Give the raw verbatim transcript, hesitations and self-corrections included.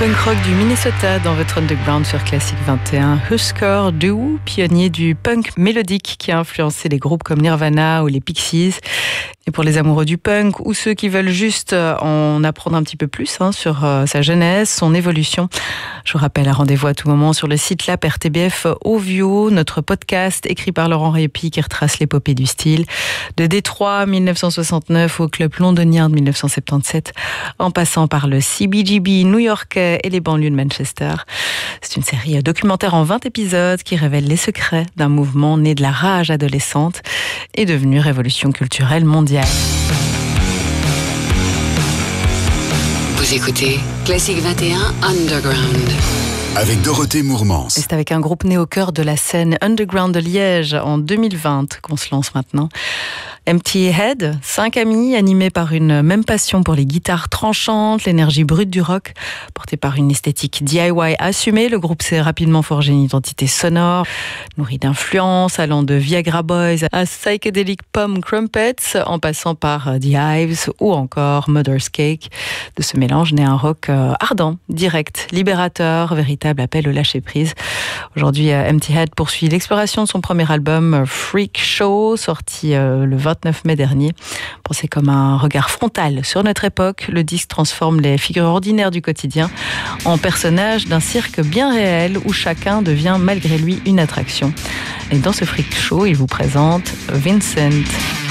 punk rock du Minnesota dans votre underground sur Classic vingt et un. Husker Du, pionnier du punk mélodique qui a influencé les groupes comme Nirvana ou les Pixies. Et pour les amoureux du punk ou ceux qui veulent juste en apprendre un petit peu plus hein, sur euh, sa genèse, son évolution, je vous rappelle un rendez-vous à tout moment sur le site Lap R T B F Ovio, notre podcast écrit par Laurent Répy qui retrace l'épopée du style de Détroit dix-neuf cent soixante-neuf au club londonien de dix-neuf cent soixante-dix-sept, en passant par le C B G B new-yorkais et les banlieues de Manchester. C'est une série documentaire en vingt épisodes qui révèle les secrets d'un mouvement né de la rage adolescente et devenu révolution culturelle mondiale. Vous écoutez Classic vingt et un Underground. Avec Dorothée Mourmans. Et c'est avec un groupe né au cœur de la scène underground de Liège en deux mille vingt qu'on se lance maintenant. Empty Head, cinq amis animés par une même passion pour les guitares tranchantes, l'énergie brute du rock, porté par une esthétique D I Y assumée. Le groupe s'est rapidement forgé une identité sonore, nourrie d'influences allant de Viagra Boys à Psychedelic Palm Crumpets, en passant par The Hives ou encore Mother's Cake. De ce mélange naît un rock ardent, direct, libérateur, véritable appel au lâcher-prise. Aujourd'hui, Empty Head poursuit l'exploration de son premier album Freak Show, sorti le vingt-neuf mai dernier. Pensé comme un regard frontal sur notre époque, le disque transforme les figures ordinaires du quotidien en personnages d'un cirque bien réel où chacun devient malgré lui une attraction. Et dans ce Freak Show, il vous présente Vincent.